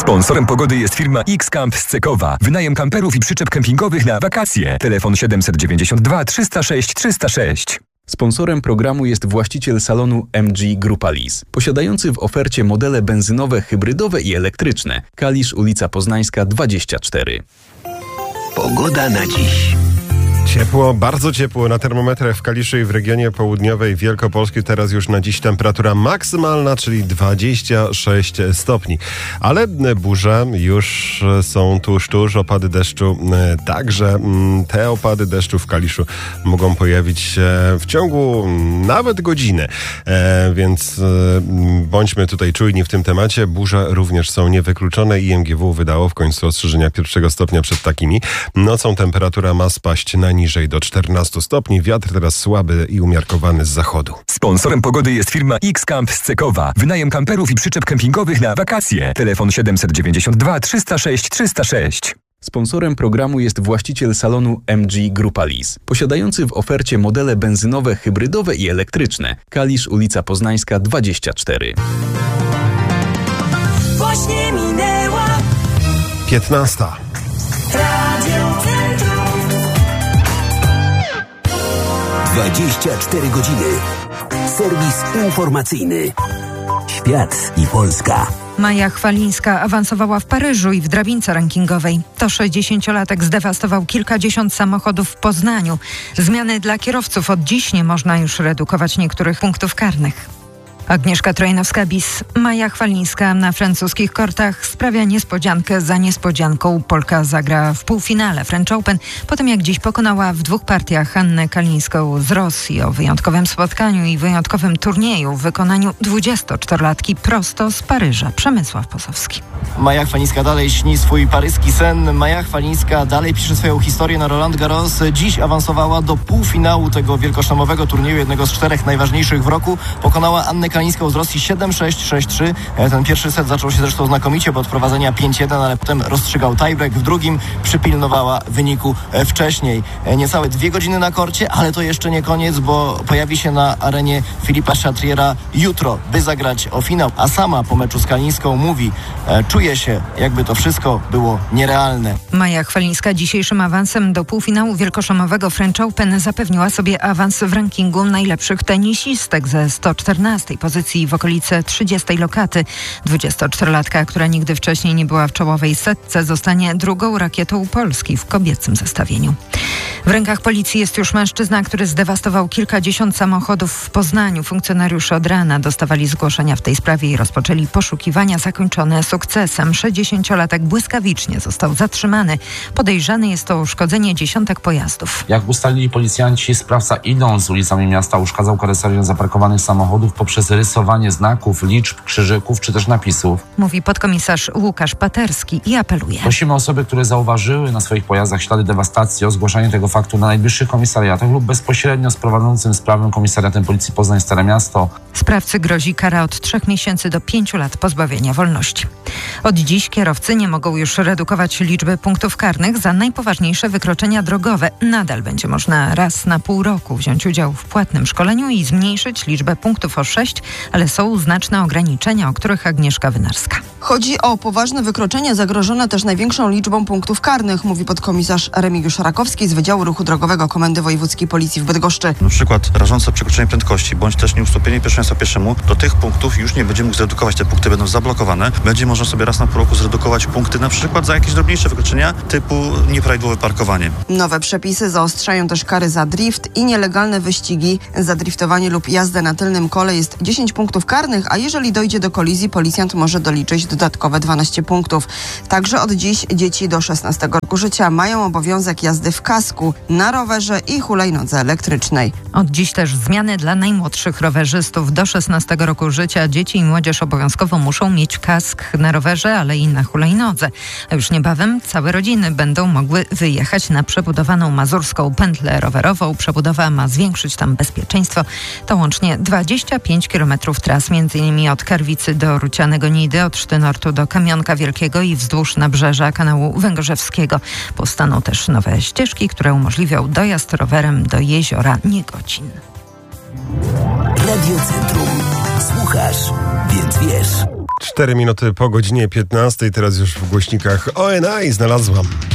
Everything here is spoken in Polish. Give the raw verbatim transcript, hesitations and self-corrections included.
Sponsorem pogody jest firma X-Camp z Cekowa. Wynajem kamperów i przyczep kempingowych na wakacje. Telefon siedem dziewięćdziesiąt dwa trzysta sześć trzysta sześć. Sponsorem programu jest właściciel salonu M G Grupa Lease, posiadający w ofercie modele benzynowe, hybrydowe i elektryczne. Kalisz, ulica Poznańska dwadzieścia cztery. Pogoda na dziś. Ciepło, bardzo ciepło na termometrach w Kaliszu i w regionie południowej Wielkopolski. Teraz już na dziś temperatura maksymalna, czyli dwadzieścia sześć stopni. Ale burze już są tuż, tuż, opady deszczu także. Te opady deszczu w Kaliszu mogą pojawić się w ciągu nawet godziny. E, więc bądźmy tutaj czujni w tym temacie. Burze również są niewykluczone. I M G W wydało w końcu ostrzeżenia pierwszego stopnia przed takimi. Nocą temperatura ma spaść na niżej do czternastu stopni. Wiatr teraz słaby i umiarkowany z zachodu. Sponsorem pogody jest firma X-Camp z Cekowa. Wynajem kamperów i przyczep kempingowych na wakacje. Telefon siedem dziewięćdziesiąt dwa trzysta sześć trzysta sześć. Sponsorem programu jest właściciel salonu M G Grupa Lease, posiadający w ofercie modele benzynowe, hybrydowe i elektryczne. Kalisz, ulica Poznańska dwadzieścia cztery. Właśnie minęła piętnasta. Radio Centrum. dwadzieścia cztery godziny. Serwis informacyjny. Świat i Polska. Maja Chwalińska awansowała w Paryżu i w drabince rankingowej. To sześćdziesięciolatek zdewastował kilkadziesiąt samochodów w Poznaniu. Zmiany dla kierowców. Od dziś nie można już redukować niektórych punktów karnych. Agnieszka Trojnowska-Bis. Maja Chwalińska na francuskich kortach sprawia niespodziankę za niespodzianką. Polka zagra w półfinale French Open, po tym jak dziś pokonała w dwóch partiach Annę Kalińską z Rosji. O wyjątkowym spotkaniu i wyjątkowym turnieju w wykonaniu dwudziestoczterolatki prosto z Paryża. Przemysław Posowski. Maja Chwalińska dalej śni swój paryski sen. Maja Chwalińska dalej pisze swoją historię na Roland Garros. Dziś awansowała do półfinału tego wielkoszlemowego turnieju, jednego z czterech najważniejszych w roku. Pokonała Annę Kalińską z Rosji siedem sześć, sześć trzy. Ten pierwszy set zaczął się zresztą znakomicie, bo od prowadzenia pięć jeden, ale potem rozstrzygał tiebreak. W drugim przypilnowała wyniku wcześniej. Niecałe dwie godziny na korcie, ale to jeszcze nie koniec, bo pojawi się na arenie Filipa Chatriera jutro, by zagrać o finał. A sama po meczu z Kalińską mówi, czuje się, jakby to wszystko było nierealne. Maja Chwalińska dzisiejszym awansem do półfinału wielkoszlemowego French Open zapewniła sobie awans w rankingu najlepszych tenisistek ze sto czternastej pozycji w okolice trzydziestej lokaty. dwudziestoczterolatka, która nigdy wcześniej nie była w czołowej setce, zostanie drugą rakietą Polski w kobiecym zestawieniu. W rękach policji jest już mężczyzna, który zdewastował kilkadziesiąt samochodów w Poznaniu. Funkcjonariusze od rana dostawali zgłoszenia w tej sprawie i rozpoczęli poszukiwania zakończone sukcesem. sześćdziesięciolatek błyskawicznie został zatrzymany. Podejrzany jest o uszkodzenie dziesiątek pojazdów. Jak ustalili policjanci, sprawca idąc ulicami miasta uszkadzał karoserię zaparkowanych samochodów poprzez rysowanie znaków, liczb, krzyżyków czy też napisów. Mówi podkomisarz Łukasz Paterski i apeluje. Prosimy osoby, które zauważyły na swoich pojazdach ślady dewastacji, o zgłaszanie tego faktu na najbliższych komisariatach lub bezpośrednio z prowadzącym sprawę komisariatem Policji Poznań Stare Miasto. Sprawcy grozi kara od trzech miesięcy do pięciu lat pozbawienia wolności. Od dziś kierowcy nie mogą już redukować liczby punktów karnych za najpoważniejsze wykroczenia drogowe. Nadal będzie można raz na pół roku wziąć udział w płatnym szkoleniu i zmniejszyć liczbę punktów o sześć, ale są znaczne ograniczenia, o których Agnieszka Wynarska. Chodzi o poważne wykroczenia zagrożone też największą liczbą punktów karnych, mówi podkomisarz Remigiusz Rakowski z Wydziału Ruchu Drogowego Komendy Wojewódzkiej Policji w Bydgoszczy. Na przykład rażące przekroczenie prędkości bądź też nieustąpienie pierwszeństwa pieszemu, do tych punktów już nie będzie mógł zredukować. Te punkty będą zablokowane. Będzie można sobie raz na pół roku zredukować punkty na przykład za jakieś drobniejsze wykroczenia typu nieprawidłowe parkowanie. Nowe przepisy zaostrzają też kary za drift i nielegalne wyścigi. Za driftowanie lub jazdę na tylnym kole jest dziesięć punktów karnych, a jeżeli dojdzie do kolizji, policjant może doliczyć dodatkowe dwanaście punktów. Także od dziś dzieci do szesnastego roku życia mają obowiązek jazdy w kasku, na rowerze i hulajnodze elektrycznej. Od dziś też zmiany dla najmłodszych rowerzystów. Do szesnastego roku życia dzieci i młodzież obowiązkowo muszą mieć kask na rowerze, ale i na hulajnodze. A już niebawem całe rodziny będą mogły wyjechać na przebudowaną mazurską pętlę rowerową. Przebudowa ma zwiększyć tam bezpieczeństwo. To łącznie dwadzieścia pięć kilometrów tras, między innymi od Karwicy do Rucianego Nidy, od Sztynortu do Kamionka Wielkiego i wzdłuż nabrzeża kanału Węgorzewskiego. Powstaną też nowe ścieżki, które umożliwią dojazd rowerem do jeziora Niegocin. Radio Centrum. Słuchasz, więc wiesz. Cztery minuty po godzinie piętnastej, teraz już w głośnikach O N I znalazłam.